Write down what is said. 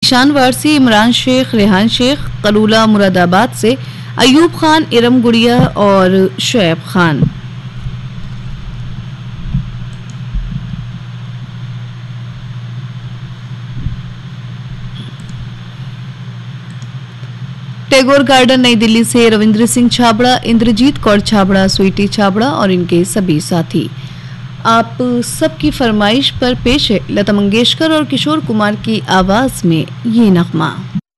जीशान वारसी, इमरान शेख, रेहान शेख, करूला मुरादाबाद से, अयूब खान, इरम गुड़िया और शुएब खान। टैगोर गार्डन नई दिल्ली से रविंद्र सिंह छाबड़ा, इंद्रजीत कौर छाबड़ा, स्वीटी छाबड़ा और इनके सभी साथी। आप सबकी फरमाइश पर पेश है लता मंगेशकर और किशोर कुमार की आवाज में ये नगमा।